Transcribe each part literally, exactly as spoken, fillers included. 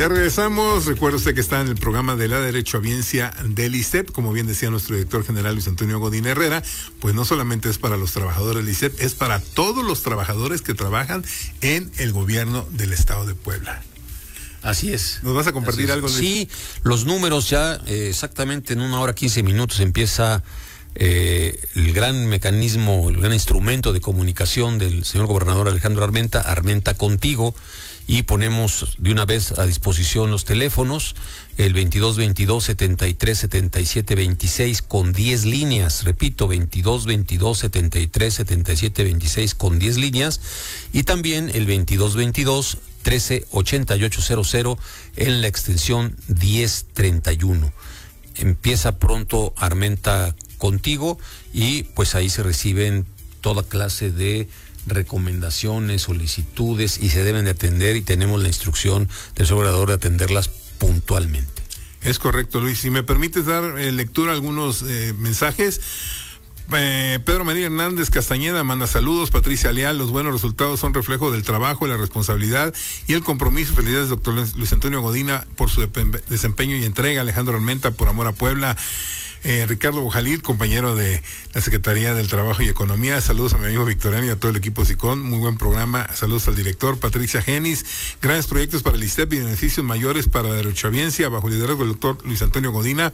Ya regresamos. Recuerda usted que está en el programa de la derechohabiencia del I S E P. Como bien decía nuestro director general Luis Antonio Godín Herrera, pues no solamente es para los trabajadores del I S E P, es para todos los trabajadores que trabajan en el gobierno del estado de Puebla. Así es. ¿Nos vas a compartir algo, Luis? Sí, los números ya eh, exactamente en una hora quince minutos empieza eh, el gran mecanismo, el gran instrumento de comunicación del señor gobernador Alejandro Armenta, Armenta Contigo, y ponemos de una vez a disposición los teléfonos, el veintidós veintidós setenta y tres setenta y siete veintiséis con diez líneas, repito, veintidós veintidós setenta y tres setenta y siete veintiséis con diez líneas, y también el veintidós veintidós trece ochenta y ocho cero cero en la extensión diez treinta y uno. Empieza pronto Armenta Contigo y pues ahí se reciben toda clase de recomendaciones, solicitudes y se deben de atender, y tenemos la instrucción del gobernador de atenderlas puntualmente. Es correcto, Luis. Si me permites dar eh, lectura a algunos eh, mensajes. Eh, Pedro María Hernández Castañeda manda saludos. Patricia Leal: los buenos resultados son reflejo del trabajo, la responsabilidad y el compromiso. Felicidades, doctor Luis Antonio Godina, por su desempeño y entrega. Alejandro Armenta, por amor a Puebla. Eh, Ricardo Bojalil, compañero de la Secretaría del Trabajo y Economía. Saludos a mi amigo Victoriano y a todo el equipo SICON. Muy buen programa. Saludos al director. Patricia Genis: grandes proyectos para el I S E P y beneficios mayores para la derechohabiencia bajo el liderazgo del doctor Luis Antonio Godina.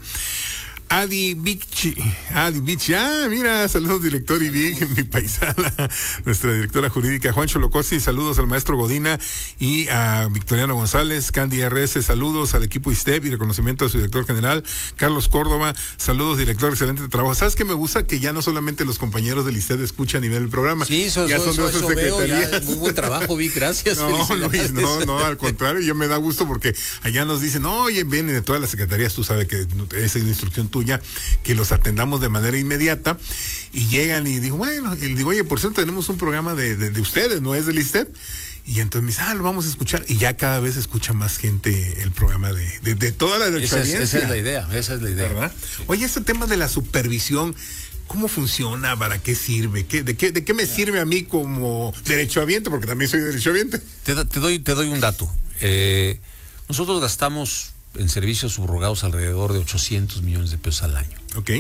Adi Vicchi, Adi Vicchi, ah, mira, saludos director y Vic, mi paisana, nuestra directora jurídica. Juancho Locosi: saludos al maestro Godina y a Victoriano González. Candy R S: saludos al equipo I S T E P y reconocimiento a su director general. Carlos Córdoba: saludos director, excelente trabajo. ¿Sabes qué me gusta? Que ya no solamente los compañeros del I S T E P escuchan a nivel del programa. Sí, eso, ya eso, son eso, eso veo, ya, muy buen trabajo, Vic, gracias. No, Luis, no, no, al contrario, yo me da gusto porque allá nos dicen, oye, vienen de todas las secretarías, tú sabes que esa es una instrucción tuya, que los atendamos de manera inmediata, y llegan y digo, bueno, y digo, oye, por cierto, tenemos un programa de, de, de ustedes, no es del I S T E P, y entonces me dice, ah, lo vamos a escuchar, y ya cada vez escucha más gente el programa de, de, de toda la derechohabiencia. Esa es, esa es la idea, esa es la idea. ¿Verdad? Oye, este tema de la supervisión, ¿cómo funciona? ¿Para qué sirve? ¿Qué, de, qué, ¿De qué me sirve a mí como derechohabiente? Porque también soy derechohabiente. Te, te, doy, te doy un dato. Eh, nosotros gastamos en servicios subrogados alrededor de ochocientos millones de pesos al año. Ok.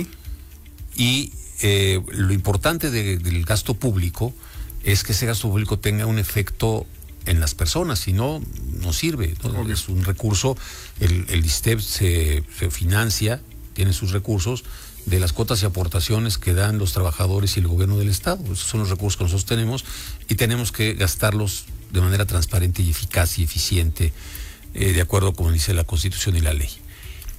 Y eh, lo importante de, del gasto público es que ese gasto público tenga un efecto en las personas, si no, no sirve, ¿no? Okay. Es un recurso, el, el I S T E P se, se financia, tiene sus recursos de las cuotas y aportaciones que dan los trabajadores y el gobierno del Estado. Esos son los recursos que nosotros tenemos y tenemos que gastarlos de manera transparente y eficaz y eficiente, Eh, de acuerdo con dice la Constitución y la ley.